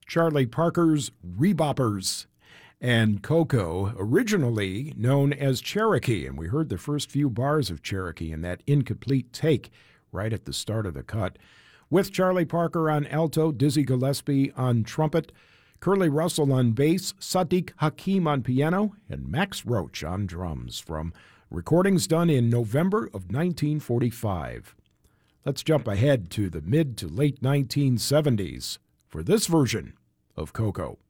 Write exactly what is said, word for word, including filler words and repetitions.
Charlie Parker's Reboppers, and Coco, originally known as Cherokee. And we heard the first few bars of Cherokee in that incomplete take right at the start of the cut. With Charlie Parker on alto, Dizzy Gillespie on trumpet, Curly Russell on bass, Sadiq Hakim on piano, and Max Roach on drums from recordings done in November of nineteen forty-five. Let's jump ahead to the mid to late nineteen seventies for this version of Coco.